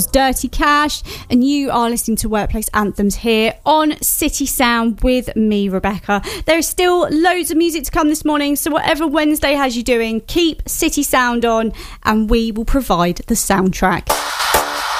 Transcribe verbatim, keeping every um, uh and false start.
Dirty Cash, and you are listening to Workplace Anthems here on City Sound with me, Rebecca. There is still loads of music to come this morning, so whatever Wednesday has you doing, keep City Sound on and we will provide the soundtrack.